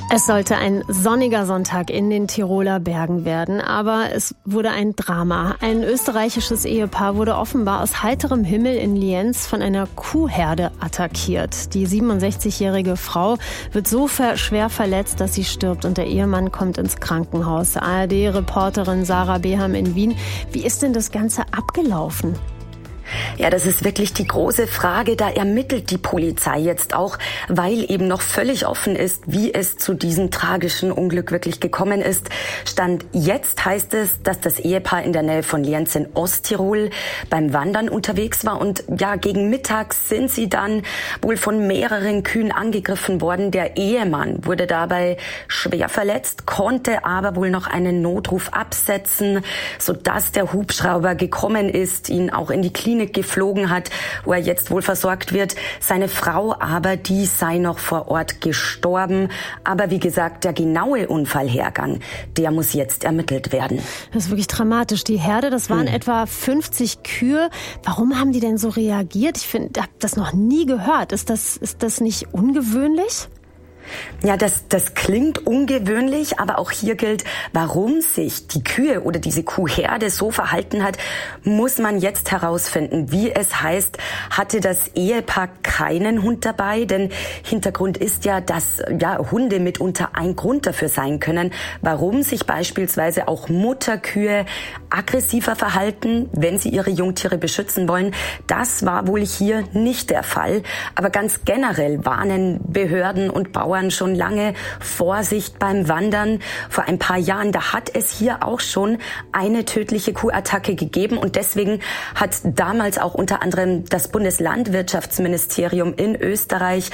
Es sollte ein sonniger Sonntag in den Tiroler Bergen werden, aber es wurde ein Drama. Ein österreichisches Ehepaar wurde offenbar aus heiterem Himmel in Lienz von einer Kuhherde attackiert. Die 67-jährige Frau wird so schwer verletzt, dass sie stirbt und der Ehemann kommt ins Krankenhaus. ARD-Reporterin Sarah Beham in Wien. Wie ist denn das Ganze abgelaufen? Ja, das ist wirklich die große Frage. Da ermittelt die Polizei jetzt auch, weil eben noch völlig offen ist, wie es zu diesem tragischen Unglück wirklich gekommen ist. Stand jetzt heißt es, dass das Ehepaar in der Nähe von Lienz in Osttirol beim Wandern unterwegs war. Und ja, gegen Mittag sind sie dann wohl von mehreren Kühen angegriffen worden. Der Ehemann wurde dabei schwer verletzt, konnte aber wohl noch einen Notruf absetzen, sodass der Hubschrauber gekommen ist, ihn auch in die Klinik geflogen hat, wo er jetzt wohl versorgt wird. Seine Frau aber, die sei noch vor Ort gestorben. Aber wie gesagt, der genaue Unfallhergang, der muss jetzt ermittelt werden. Das ist wirklich dramatisch. Die Herde, das waren etwa 50 Kühe. Warum haben die denn so reagiert? Ich habe das noch nie gehört. Ist das nicht ungewöhnlich? Ja, das klingt ungewöhnlich, aber auch hier gilt, warum sich die Kühe oder diese Kuhherde so verhalten hat, muss man jetzt herausfinden. Wie es heißt, hatte das Ehepaar keinen Hund dabei, denn Hintergrund ist ja, dass Hunde mitunter ein Grund dafür sein können, warum sich beispielsweise auch Mutterkühe aggressiver verhalten, wenn sie ihre Jungtiere beschützen wollen. Das war wohl hier nicht der Fall, aber ganz generell warnen Behörden und Bauern schon lange Vorsicht beim Wandern. Vor ein paar Jahren, da hat es hier auch schon eine tödliche Kuhattacke gegeben und deswegen hat damals auch unter anderem das Bundeslandwirtschaftsministerium in Österreich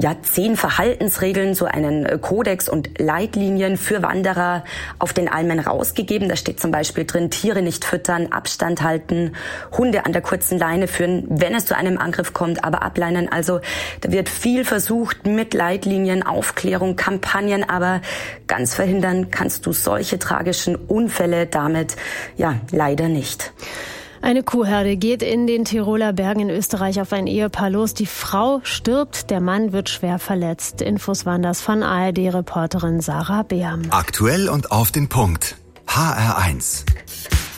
10 Verhaltensregeln, so einen Kodex und Leitlinien für Wanderer auf den Almen rausgegeben. Da steht zum Beispiel drin, Tiere nicht füttern, Abstand halten, Hunde an der kurzen Leine führen, wenn es zu einem Angriff kommt, aber ableinen. Also da wird viel versucht mit Leitlinien, Aufklärung, Kampagnen, aber ganz verhindern kannst du solche tragischen Unfälle damit leider nicht. Eine Kuhherde geht in den Tiroler Bergen in Österreich auf ein Ehepaar los. Die Frau stirbt, der Mann wird schwer verletzt. Infos waren das von ARD-Reporterin Sarah Beham. Aktuell und auf den Punkt. HR1.